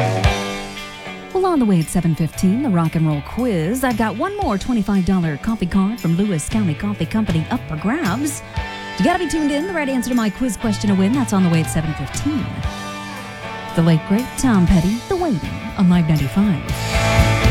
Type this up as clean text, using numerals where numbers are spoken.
Well, on the way at 7:15, the rock and roll quiz. I've got one more $25 coffee card from Lewis County Coffee Company up for grabs. You got to be tuned in. The right answer to my quiz question to win. That's on the way at 7:15. The late, great Tom Petty, The Waiting on Live 95.